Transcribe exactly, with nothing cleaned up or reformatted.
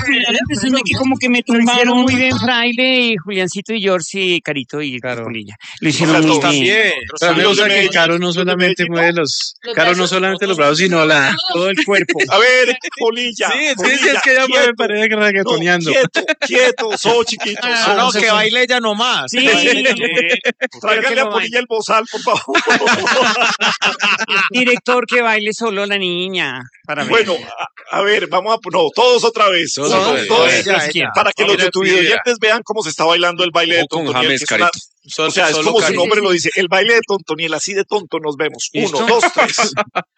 Empezando que como que me tumbaron muy bien Fraile y Juliancito y George y Carito y Claro. Polilla. Lo hicieron muy bien. Pero me Los gusta de que Medellín, Caro no los de solamente Medellín, mueve los, Los Caro no brazos, solamente los brazos, sino la, todo el cuerpo. A ver, Polilla. Sí, sí, sí, Polilla, es que ya me quieto. parece que reggaetoneando. No, quieto, quieto, so chiquito. Ah, so, no, so, que so. baile ella nomás. Sí. Tráigale a Polilla el bozal, por favor. Director que baile solo la niña. Para ver. Bueno, a, a ver, vamos a... No, todos otra vez. Todos Todos, otra vez. todos, Ella, ella. para que los Mira, de tu mira. videoyentes vean cómo se está bailando el baile de Ojo con Tontoniel. James, que es una- Carito. Sol- o sea, es solo como su Carito. nombre lo dice. El baile de Tontoniel, así de tonto nos vemos. ¿Listo? Uno, dos, tres.